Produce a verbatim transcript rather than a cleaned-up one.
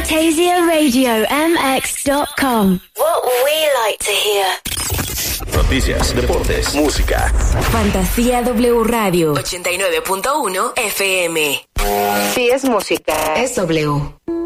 Fantasia Radio M X dot com. What we like to hear. Noticias, deportes, música. Fantasía W Radio ochenta y nueve punto uno F M. Si es música, es W.